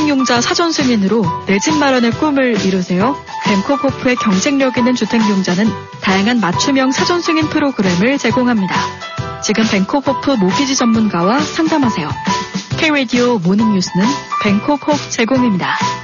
주택융자 사전 승인으로 내 집 마련의 꿈을 이루세요. 벤코호프의 경쟁력 있는 주택융자는 다양한 맞춤형 사전 승인 프로그램을 제공합니다. 지금 벤코호프 모기지 전문가와 상담하세요. K-라디오 모닝뉴스는 벤코호프 제공입니다.